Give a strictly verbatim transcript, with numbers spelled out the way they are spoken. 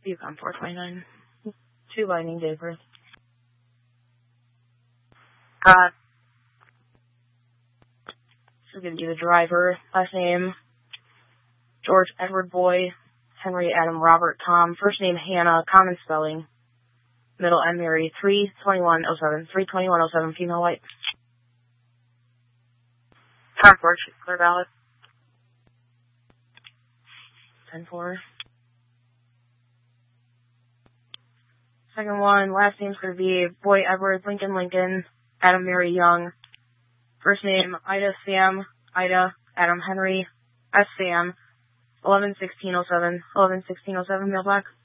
Yukon four twenty-nine. Two Lightning date of birth. Uh, this is going to be the driver. Last name, George Edward Boy, Henry Adam Robert Tom. First name, Hannah, common spelling. Middle M. Mary, three twenty-one oh seven. three twenty-one oh seven, female white. Front porch, clear ballot. ten four. Second one, last name's going to be Boy Edward Lincoln Lincoln, Adam Mary Young. First name, Ida Sam, Ida, Adam Henry, S Sam, eleven sixteen oh seven, eleven sixteen oh seven, male black.